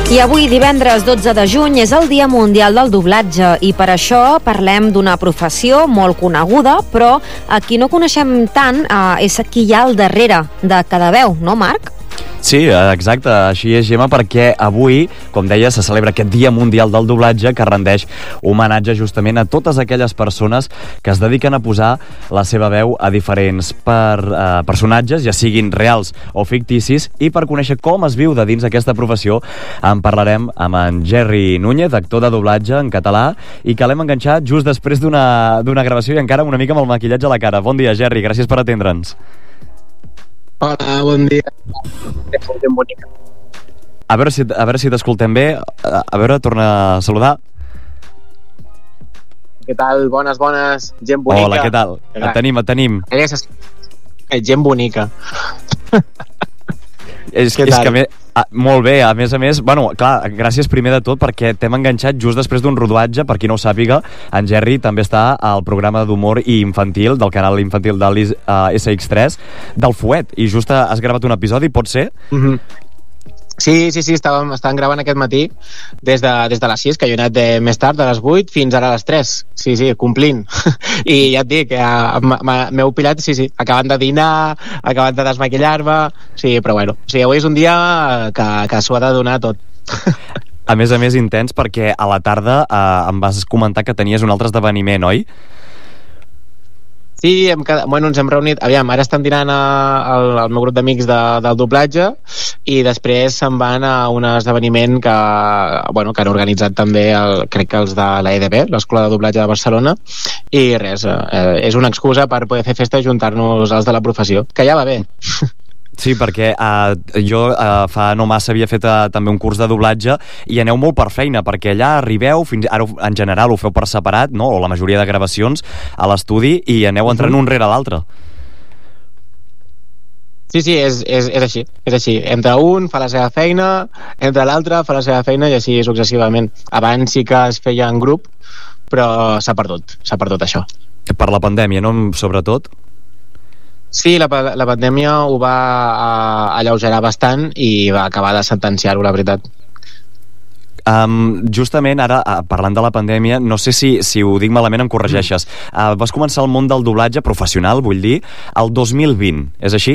I avui, divendres 12 de juny, és el Dia Mundial del Doblatge i per això parlem d'una professió molt coneguda, però a qui no coneixem tant és qui hi ha al darrere de cada veu, no, Marc? Sí, exacte, així és, Gemma, perquè avui, com deia, se celebra aquest Dia Mundial del Doblatge que rendeix homenatge justament a totes aquelles persones que es dediquen a posar la seva veu a diferents personatges, ja siguin reals o ficticis, i per conèixer com es viu de dins aquesta professió en parlarem amb en Jerry Núñez, actor de doblatge en català, i que l'hem enganxat just després d'una gravació i encara una mica amb el maquillatge a la cara. Bon dia, Jerry, gràcies per atendre'ns. Hola, bon dia. Gent bonica. A veure si t'escoltem bé. A veure, torna a saludar. Què tal? Bones. Gent bonica. Hola, què tal? Et tenim. Gent bonica. És que molt bé, a més, bueno, clar, gràcies primer de tot perquè t'hem enganxat just després d'un rodatge. Per qui no ho sàpiga, en Jerry també està al programa d'humor i infantil del canal infantil de SX3 del Fuet, i just has gravat un episodi, pot ser? Sí, estàvem gravant aquest matí des de les 6, que jo he anat més tard, de les 8 fins ara a les 3. Sí, complint. I ja et dic, m'heu pillat, acabant de dinar, acabant de desmaquillar-me, sí, però bueno, avui és un dia que s'ho ha de donar tot. A més, intens, perquè a la tarda em vas comentar que tenies un altre esdeveniment, oi? Sí, ens hem reunit. Aviam, ara estan dinant el meu grup d'amics del doblatge i després se'n van a un esdeveniment que han organitzat també, crec que els de l'EDB, l'Escola de Doblatge de Barcelona, i res, és una excusa per poder fer festa i juntar-nos els de la professió, que ja va bé. Sí, perquè jo fa no massa havia fet també un curs de doblatge i aneu molt per feina, perquè allà arribeu, ara en general ho feu per separat, no? O la majoria de gravacions a l'estudi, i aneu entrant un rere l'altre. Sí, és així, Entra un, fa la seva feina, entra l'altre, fa la seva feina, i així successivament. Abans sí que es feia en grup, però s'ha perdut això. Per la pandèmia, no? Sobretot? Sí, la pandèmia ho va alleugerar bastant i va acabar de sentenciar-ho, la veritat. Justament ara, parlant de la pandèmia, no sé si ho dic malament, em corregeixes. Vas començar el món del doblatge professional, vull dir, el 2020, és així?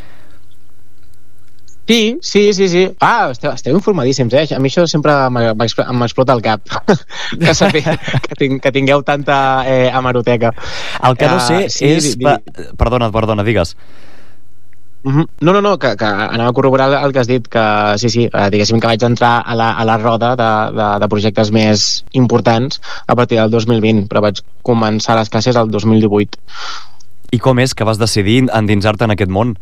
Sí. Esteu informadíssims, eh? A mi això sempre m'explota el cap. que tingueu tanta hemeroteca. El que no sé és... Perdona, digues. No, que anava a corroborar el que has dit, que diguéssim que vaig entrar a la roda de projectes més importants a partir del 2020, però vaig començar les classes el 2018. I com és que vas decidir endinsar-te en aquest món?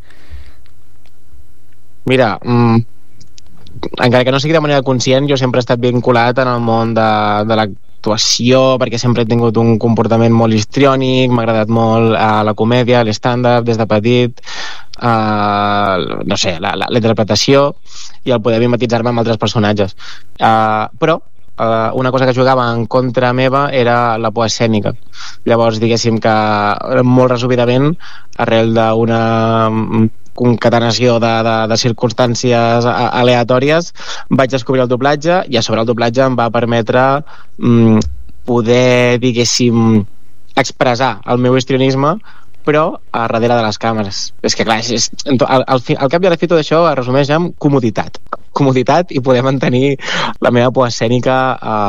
Mira, encara que no sigui de manera conscient, jo sempre he estat vinculat en el món de l'actuació, perquè sempre he tingut un comportament molt histriònic, m'ha agradat molt la comèdia, l'stand-up des de petit, la interpretació i el poder mimetitzar-me amb altres personatges. Però una cosa que jugava en contra meva era la por escènica. Llavors, diguéssim que molt resumidament, arrel d'una concatenació de circumstàncies aleatòries, vaig descobrir el doblatge, i a sobre el doblatge em va permetre poder, diguéssim, expressar el meu histrionisme, però a darrere de les càmeres. És que clar, al cap i a la fi tot això es resumeix en comoditat i poder mantenir la meva por escènica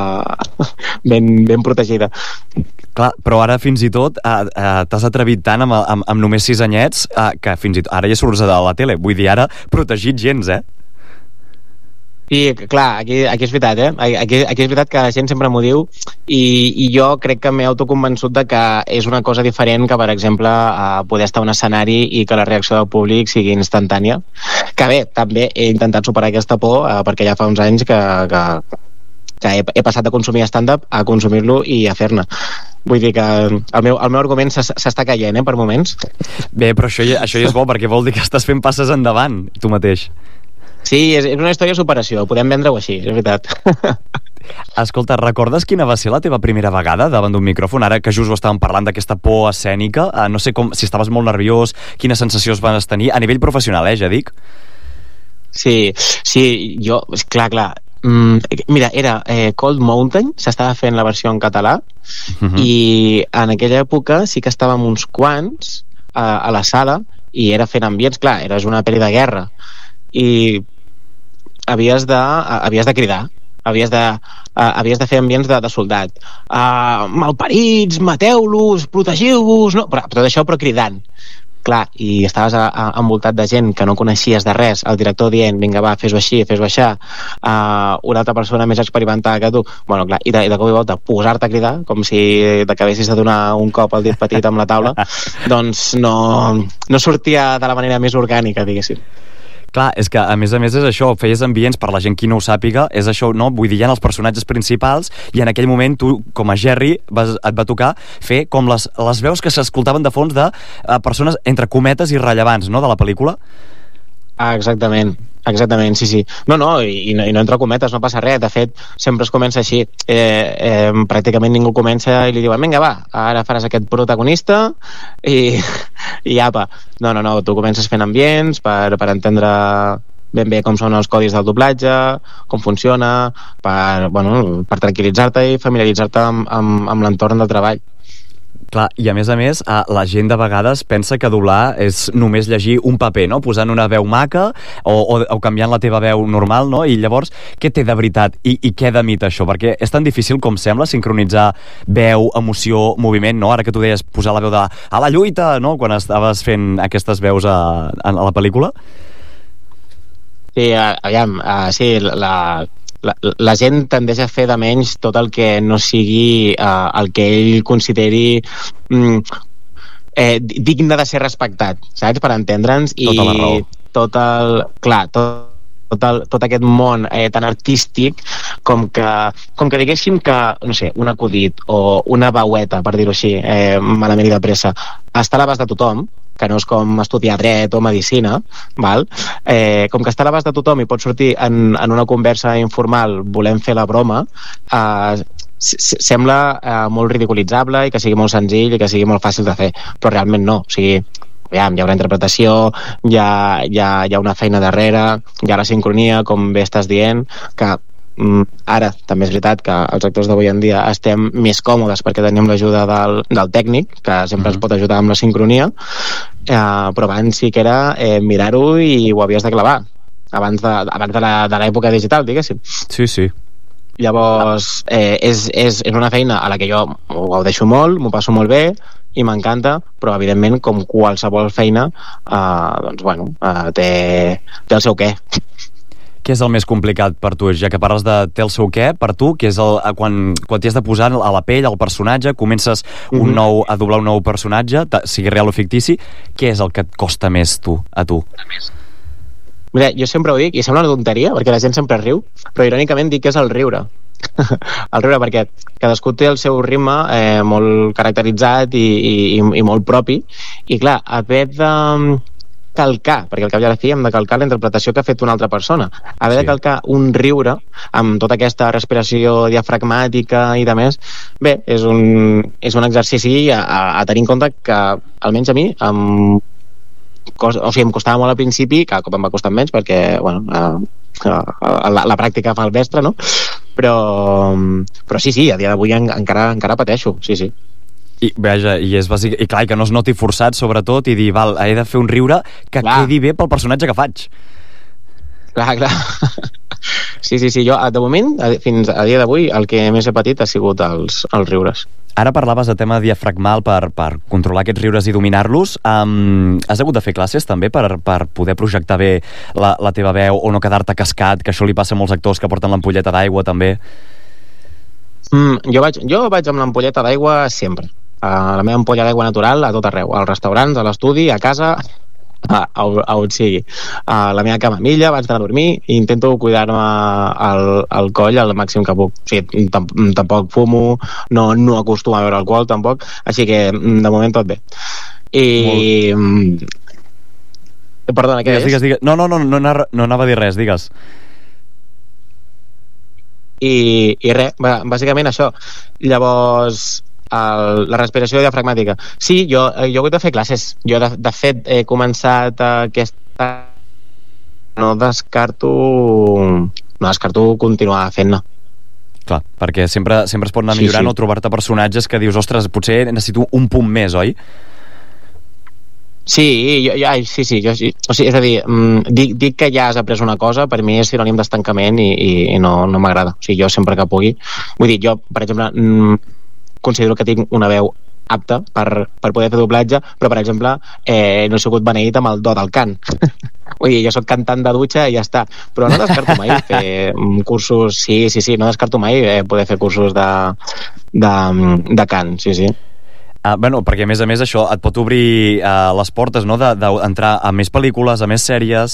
ben protegida. Clar, però ara fins i tot t'has atrevit tant amb només 6 anyets que fins i tot ara ja surts a la tele. Vull dir, ara protegit gens, eh? Sí, clar, aquí és veritat, Aquí és veritat que la gent sempre m'ho diu i jo crec que m'he autoconvençut de que és una cosa diferent que, per exemple, poder estar a un escenari i que la reacció del públic sigui instantània. Que bé, també he intentat superar aquesta por perquè ja fa uns anys que he passat de consumir stand-up a consumir-lo i a fer-ne. Vull dir que el meu argument s'està caient, per moments. Bé, però això ja és bo, perquè vol dir que estàs fent passes endavant, tu mateix. Sí, és una història de superació, podem vendre-ho així, és veritat. Escolta, recordes quina va ser la teva primera vegada davant d'un micròfon? Ara que just ho estàvem parlant d'aquesta por escènica, no sé si estaves molt nerviós, quines sensacions vas tenir, a nivell professional, ja dic? Sí, jo, clar, Mira, era Cold Mountain, s'estava fent la versió en català, i en aquella època sí que estàvem uns quants a la sala, i era fent ambients, clar, era una pel·li de guerra, i havies de cridar, havies de fer ambients de soldat, malparits, mateu-los, protegiu-vos, no? Però tot això però cridant, clar, i estaves envoltat de gent que no coneixies de res, el director dient, vinga va, fes-ho així, fes-ho aixà, una altra persona més experimentada que tu, bueno, clar, i de cop i volta posar-te a cridar, com si t'acabessis de donar un cop al dit petit amb la taula, doncs no sortia de la manera més orgànica, diguéssim. Clar, és que a més és això, feies ambients, per la gent qui no ho sàpiga, és això, no? Vull dir, hi ha els personatges principals i en aquell moment tu, com a Jerry, et va tocar fer com les veus que s'escoltaven de fons de persones entre cometes irrellevants, no?, de la pel·lícula. Exactament, sí. No, i no entre cometes, no passa res. De fet, sempre es comença així. Pràcticament ningú comença i li diuen, vinga, va, ara faràs aquest protagonista i apa. No, tu comences fent ambients per entendre ben bé com són els codis del doblatge, com funciona, per tranquil·litzar-te i familiaritzar-te amb l'entorn del treball. Clar, i a més, la gent de vegades pensa que doblar és només llegir un paper, no? Posant una veu maca o canviant la teva veu normal, no? I llavors, què té de veritat i què de mit això? Perquè és tan difícil com sembla sincronitzar veu, emoció, moviment, no? Ara que tu deies posar la veu de a la lluita, no? Quan estaves fent aquestes veus a la pel·lícula. Sí, aviam, sí, la gent tendeix a fer de menys tot el que no sigui el que ell consideri digne de ser respectat, saps? Per entendre'ns. Tota la raó. Tot aquest món tan artístic com que diguéssim que, no sé, un acudit o una veueta, per dir-ho així, malament i de pressa, està a l'abast de tothom, que no és com estudiar dret o medicina, val? Com que està a l'abast de tothom i pot sortir en una conversa informal volem fer la broma, sembla molt ridiculitzable i que sigui molt senzill i que sigui molt fàcil de fer, però realment no. O sigui, hi ha una interpretació, hi ha una feina darrere, hi ha la sincronia, com bé estàs dient, que ara també és veritat que els actors d'avui en dia estem més còmodes perquè tenim l'ajuda del tècnic, que sempre ens pot ajudar amb la sincronia, però abans sí que era mirar-ho i ho havies de clavar abans de l'època digital, diguéssim. Sí. Llavors és una feina a la que jo ho gaudeixo molt, m'ho passo molt bé i m'encanta, però evidentment com qualsevol feina doncs bueno, té el seu què. Què és el més complicat per tu? Ja que parles de té el seu què, per tu, que és quan t'hi has de posar a la pell, al personatge, comences a doblar un nou personatge, sigui real o fictici, què és el que et costa més a tu? Mira, jo sempre ho dic, i sembla una tonteria, perquè la gent sempre riu, però irònicament dic que és el riure. El riure, perquè cadascú té el seu ritme molt caracteritzat i molt propi, i clar, haver de calcar, perquè al cap i a la fi hem de calcar la interpretació que ha fet una altra persona, haver de calcar un riure amb tota aquesta respiració diafragmàtica i de més, bé, és un exercici a tenir en compte que almenys a mi em costava molt al principi, cada cop em va costar menys perquè bueno, la pràctica fa el mestre, no? Però sí, a dia d'avui encara pateixo, sí. I és bàsic, i clar, que no es noti forçat sobretot, i dir, val, he de fer un riure que quedi bé pel personatge que faig. Clar. Sí, jo de moment, fins a dia d'avui, el que més he patit ha sigut els riures. Ara parlaves de tema diafragmal per controlar aquests riures i dominar-los. Has hagut de fer classes també per poder projectar bé la teva veu o no quedar-te cascat, que això li passa a molts actors que porten l'ampolleta d'aigua també? Jo vaig amb l'ampolleta d'aigua sempre. La meva ampolla d'aigua natural a tot arreu, als restaurants, a l'estudi, a casa, on sigui. La meva camamilla abans d'anar a dormir, i intento cuidar-me el coll al màxim que puc. O sigui, tampoc fumo, no acostumo a beure alcohol tampoc, així que de moment tot bé. Perdona, què és? Digues. No anava a dir res, digues. I res, bàsicament això. Llavors, la respiració diafragmàtica. Sí, jo he hagut de fer classes. Jo, de fet, he començat aquesta... No descarto no descarto continuar fent-ne. Clar, perquè sempre es pot anar millorant o trobar-te personatges que dius, ostres, potser necessito un punt més, oi? Sí, o sigui, és a dir, dic que ja has après una cosa, per mi és sinònim d'estancament i no m'agrada. O sigui, jo sempre que pugui... Vull dir, jo, per exemple, considero que tinc una veu apta per poder fer doblatge, però, per exemple, no he sigut beneït amb el do del cant. Vull dir, jo soc cantant de dutxa i ja està. Però no descarto mai fer cursos... Sí, no descarto mai poder fer cursos de cant, sí. Bueno, perquè a més això et pot obrir les portes, no?, d'entrar a més pel·lícules, a més sèries.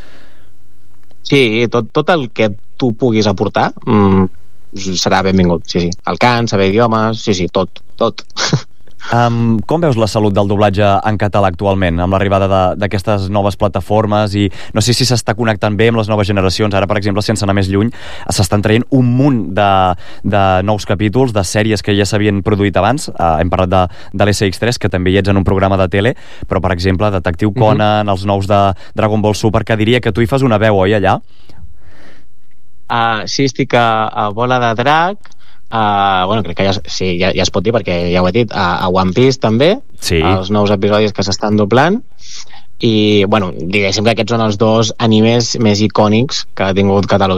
Sí, tot el que tu puguis aportar serà benvingut, sí. El cant, saber idiomes, sí, tot. Com veus la salut del doblatge en català actualment, amb l'arribada d'aquestes noves plataformes, i no sé si s'està connectant bé amb les noves generacions? Ara, per exemple, sense anar més lluny, s'estan traient un munt de nous capítols, de sèries que ja s'havien produït abans. Hem parlat de l'SX3, que també hi ets en un programa de tele, però, per exemple, Detectiu Conan, els nous de Dragon Ball Super, que diria que tu hi fas una veu, oi, allà? Sí, estic a Bola de Drac, bueno, crec que ja es pot dir perquè ja ho he dit, a One Piece també, els nous episodis que s'estan doblant, i bueno, diguéssim que aquests són els dos animes més icònics que ha tingut Catalunya